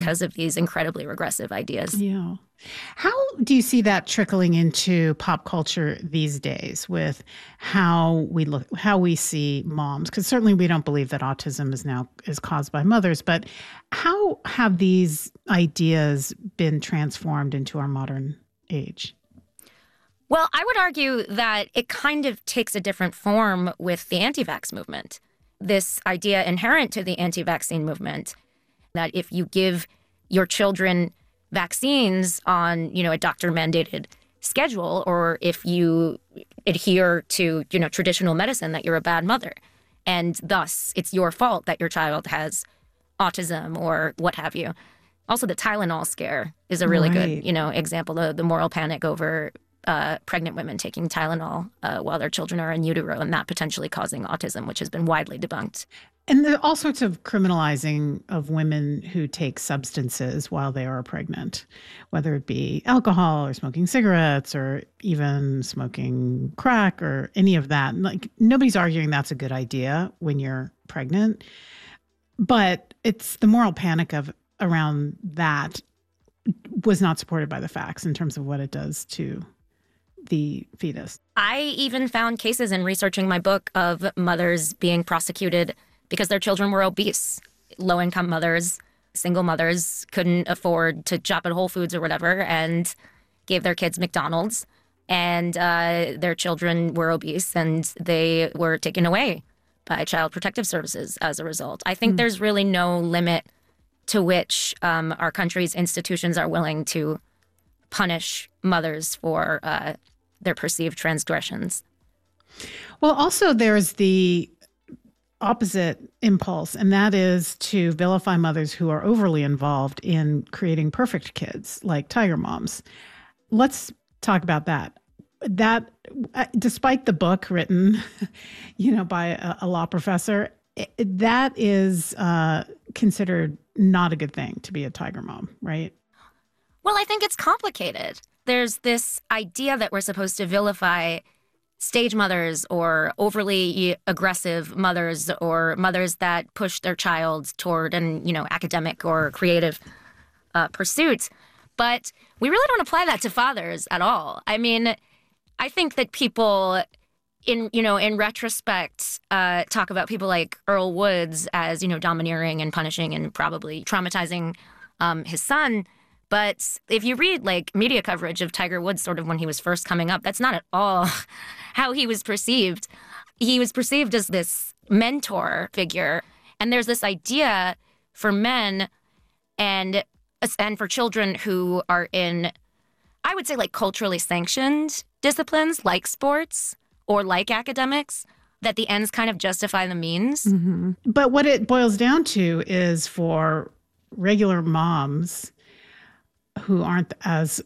because of these incredibly regressive ideas. Yeah. How do you see that trickling into pop culture these days with how we see moms? Because certainly we don't believe that autism is caused by mothers, but how have these ideas been transformed into our modern age? Well, I would argue that it kind of takes a different form with the anti-vax movement. This idea inherent to the anti-vaccine movement that if you give your children vaccines on, a doctor-mandated schedule, or if you adhere to, traditional medicine, that you're a bad mother. And thus, it's your fault that your child has autism or what have you. Also, the Tylenol scare is a really good, example of the moral panic over pregnant women taking Tylenol while their children are in utero, and that potentially causing autism, which has been widely debunked. And there are all sorts of criminalizing of women who take substances while they are pregnant, whether it be alcohol or smoking cigarettes or even smoking crack or any of that. Like, nobody's arguing that's a good idea when you're pregnant, but it's the moral panic around that was not supported by the facts in terms of what it does to the fetus. I even found cases in researching my book of mothers being prosecuted because their children were obese. Low-income mothers, single mothers, couldn't afford to shop at Whole Foods or whatever and gave their kids McDonald's. And their children were obese and they were taken away by Child Protective Services as a result. I think there's really no limit to which our country's institutions are willing to punish mothers for their perceived transgressions. Well, also there's the opposite impulse, and that is to vilify mothers who are overly involved in creating perfect kids, like tiger moms. Let's talk about that. That, despite the book written, by a law professor, that is considered not a good thing to be a tiger mom, right? Well, I think it's complicated. There's this idea that we're supposed to vilify stage mothers or overly aggressive mothers or mothers that push their child toward academic or creative pursuits. But we really don't apply that to fathers at all. I mean, I think that people in retrospect, talk about people like Earl Woods as, domineering and punishing and probably traumatizing his son. But if you read media coverage of Tiger Woods sort of when he was first coming up, that's not at all how he was perceived. He was perceived as this mentor figure. And there's this idea for men and for children who are in, I would say, culturally sanctioned disciplines like sports or like academics, that the ends kind of justify the means. Mm-hmm. But what it boils down to is for regular moms who aren't as,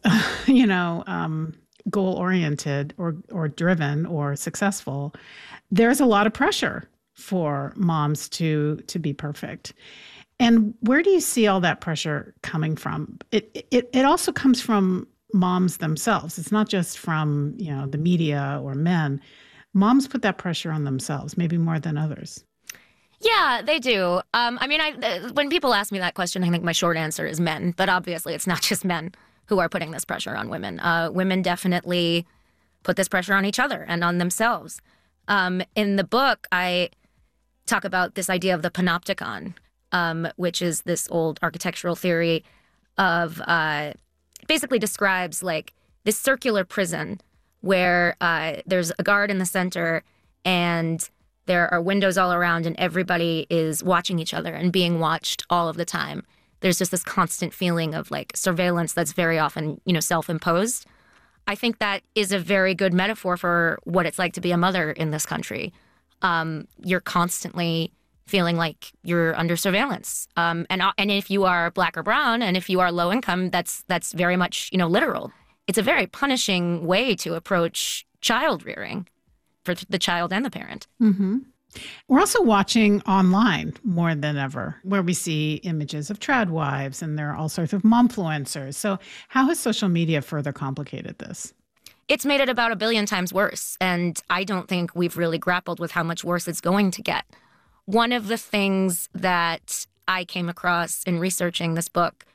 goal-oriented or driven or successful, there's a lot of pressure for moms to be perfect. And where do you see all that pressure coming from? It also comes from moms themselves. It's not just from, the media or men. Moms put that pressure on themselves, maybe more than others. Yeah, they do. When people ask me that question, I think my short answer is men. But obviously, it's not just men who are putting this pressure on women. Women definitely put this pressure on each other and on themselves. In the book, I talk about this idea of the panopticon, which is this old architectural theory of basically describes this circular prison where there's a guard in the center and there are windows all around and everybody is watching each other and being watched all of the time. There's just this constant feeling of surveillance that's very often, self-imposed. I think that is a very good metaphor for what it's like to be a mother in this country. You're constantly feeling like you're under surveillance. And if you are Black or brown and if you are low income, that's very much, literal. It's a very punishing way to approach child rearing for the child and the parent. Mm-hmm. We're also watching online more than ever, where we see images of trad wives and there are all sorts of momfluencers. So how has social media further complicated this? It's made it about 1 billion times worse. And I don't think we've really grappled with how much worse it's going to get. One of the things that I came across in researching this book